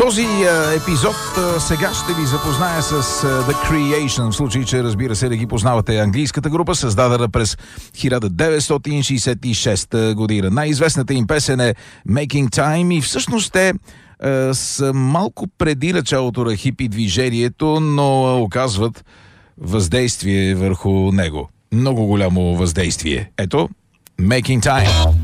този епизод сега ще ви запозная с The Creation, в случай, че разбира се да ги познавате. Английската група, създадена през 1966 година. Най-известната им песен е Making Time и всъщност те са малко преди началото на хипи движението, но оказват въздействие върху него. Много голямо въздействие. Ето, Making Time.